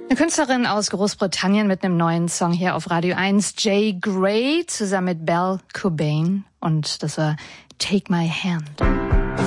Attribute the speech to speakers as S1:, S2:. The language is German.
S1: Eine Künstlerin aus Großbritannien mit einem neuen Song hier auf Radio 1, Jay Gray, zusammen mit Belle Cobain. Und das war Take My Hand.